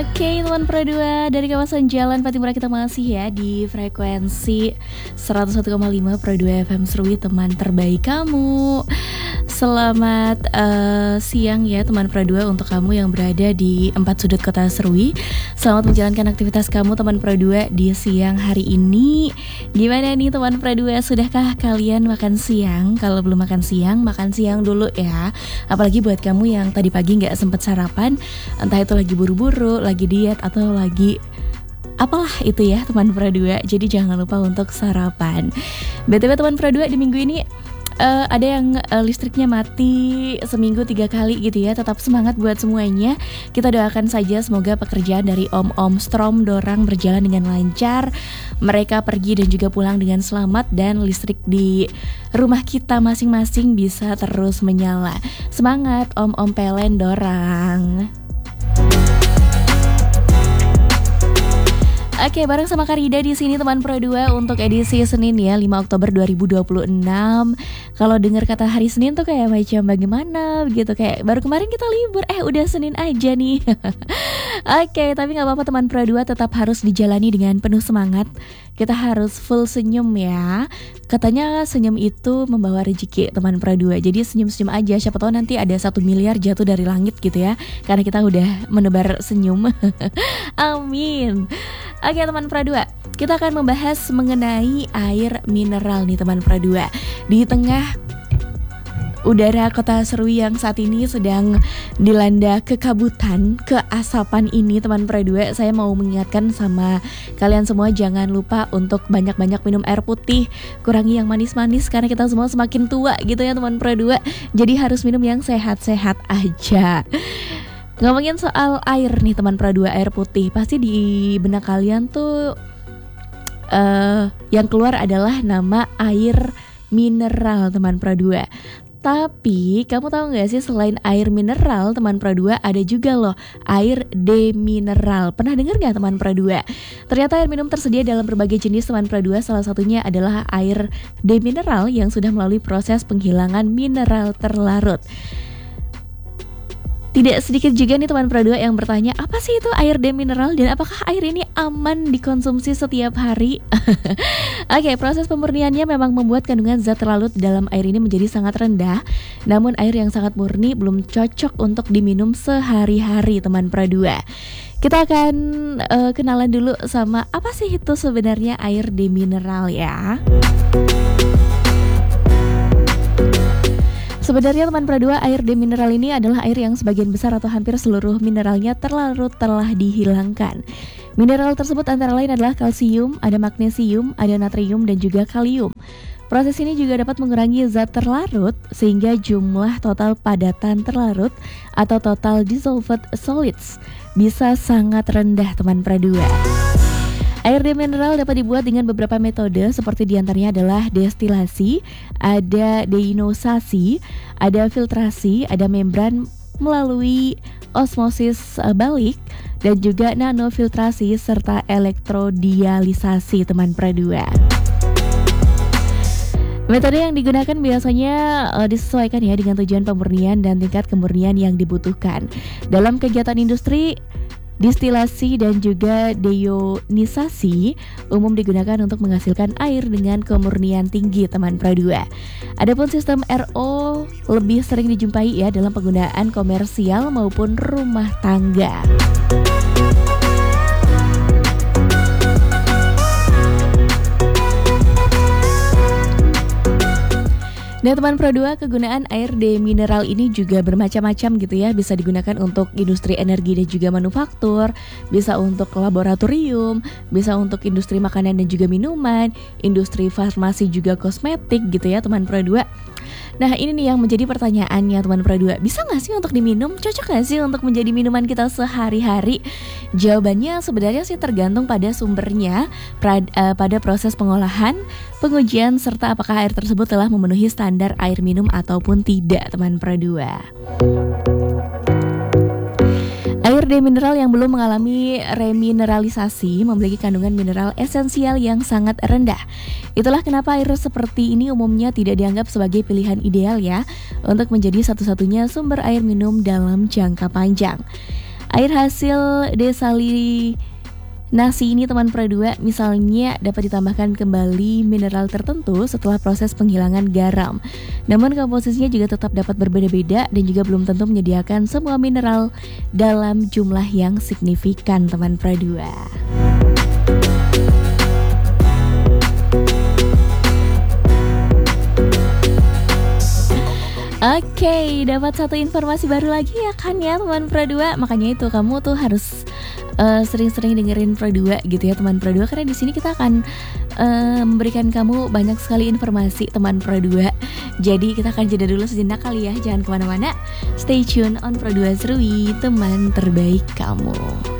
Oke, teman Pro 2 dari kawasan Jalan Patimura kita masih ya di frekuensi 101,5 Pro 2 FM Serui, teman terbaik kamu. Selamat siang ya teman Pro 2 untuk kamu yang berada di 4 sudut kota Serui. Selamat menjalankan aktivitas kamu teman Pro 2 di siang hari ini. Gimana nih teman Pro 2, sudahkah kalian makan siang? Kalau belum makan siang dulu ya. Apalagi buat kamu yang tadi pagi gak sempet sarapan, entah itu lagi buru-buru, lagi diet, atau lagi apalah itu ya teman Pro 2. Jadi jangan lupa untuk sarapan. BTW teman Pro 2, di minggu ini ada yang listriknya mati seminggu 3 kali gitu ya. Tetap semangat buat semuanya. Kita doakan saja semoga pekerjaan dari om-om Strom Dorang berjalan dengan lancar, mereka pergi dan juga pulang dengan selamat, dan listrik di rumah kita masing-masing bisa terus menyala. Semangat om-om Pelen Dorang. Oke, bareng sama Karida di sini teman Pro 2 untuk edisi Senin ya, 5 Oktober 2026. Kalau dengar kata hari Senin tuh kayak macam bagaimana gitu, kayak baru kemarin kita libur, udah Senin aja nih. Oke, tapi gak apa-apa teman Pro 2, tetap harus dijalani dengan penuh semangat. Kita harus full senyum ya. Katanya senyum itu membawa rezeki teman Pro 2. Jadi senyum-senyum aja, siapa tahu nanti ada 1 miliar jatuh dari langit gitu ya, karena kita udah menebar senyum. Amin. Oke teman Pro 2, kita akan membahas mengenai air mineral nih teman Pro 2. Di tengah udara kota Serui yang saat ini sedang dilanda kekabutan, keasapan ini teman Pro 2, saya mau mengingatkan sama kalian semua, jangan lupa untuk banyak-banyak minum air putih, kurangi yang manis-manis karena kita semua semakin tua gitu ya teman Pro 2. Jadi harus minum yang sehat-sehat aja. Ngomongin soal air nih teman Pro 2, air putih, pasti di benak kalian tuh yang keluar adalah nama air mineral teman Pro 2. Tapi kamu tahu gak sih, selain air mineral teman Pro 2, ada juga loh air demineral. Pernah dengar gak teman Pro 2? Ternyata air minum tersedia dalam berbagai jenis teman Pro 2. Salah satunya adalah air demineral yang sudah melalui proses penghilangan mineral terlarut. Tidak sedikit juga nih teman Pro 2 yang bertanya, apa sih itu air demineral dan apakah air ini aman dikonsumsi setiap hari? Oke, proses pemurniannya memang membuat kandungan zat terlarut dalam air ini menjadi sangat rendah. Namun air yang sangat murni belum cocok untuk diminum sehari-hari teman Pro 2. Kita akan kenalan dulu sama apa sih itu sebenarnya air demineral ya. Sebenarnya teman Pro 2, air demineral ini adalah air yang sebagian besar atau hampir seluruh mineralnya terlarut telah dihilangkan. Mineral tersebut antara lain adalah kalsium, ada magnesium, ada natrium, dan juga kalium. Proses ini juga dapat mengurangi zat terlarut sehingga jumlah total padatan terlarut atau total dissolved solids bisa sangat rendah teman Pro 2. Air demineral dapat dibuat dengan beberapa metode, seperti diantaranya adalah destilasi, ada deinosasi, ada filtrasi, ada membran melalui osmosis balik, dan juga nanofiltrasi serta elektrodialisasi teman Pro 2. Metode yang digunakan biasanya disesuaikan ya dengan tujuan pemurnian dan tingkat kemurnian yang dibutuhkan. Dalam kegiatan industri, distilasi dan juga deionisasi umum digunakan untuk menghasilkan air dengan kemurnian tinggi teman Pro 2. Adapun sistem RO lebih sering dijumpai ya dalam penggunaan komersial maupun rumah tangga. Nah teman Pro 2, kegunaan air demineral ini juga bermacam-macam gitu ya. Bisa digunakan untuk industri energi dan juga manufaktur, bisa untuk laboratorium, bisa untuk industri makanan dan juga minuman, industri farmasi juga kosmetik gitu ya teman Pro 2. Nah ini nih yang menjadi pertanyaannya teman Pro 2, bisa gak sih untuk diminum? Cocok gak sih untuk menjadi minuman kita sehari-hari? Jawabannya sebenarnya sih tergantung pada sumbernya, pada proses pengolahan, pengujian, serta apakah air tersebut telah memenuhi standar air minum ataupun tidak teman Pro 2. Air demineral yang belum mengalami remineralisasi memiliki kandungan mineral esensial yang sangat rendah. Itulah kenapa air seperti ini umumnya tidak dianggap sebagai pilihan ideal ya untuk menjadi satu-satunya sumber air minum dalam jangka panjang. Air hasil desalinasi ini teman Pro 2 misalnya dapat ditambahkan kembali mineral tertentu setelah proses penghilangan garam. Namun komposisinya juga tetap dapat berbeda-beda dan juga belum tentu menyediakan semua mineral dalam jumlah yang signifikan teman Pro 2. Oke, dapat satu informasi baru lagi ya kan ya teman Pro 2. Makanya itu kamu tuh harus sering-sering dengerin Pro 2 gitu ya teman Pro 2, karena di sini kita akan memberikan kamu banyak sekali informasi teman Pro 2. Jadi kita akan jeda dulu sejenak kali ya, jangan kemana-mana. Stay tune on Pro 2 Serui, teman terbaik kamu.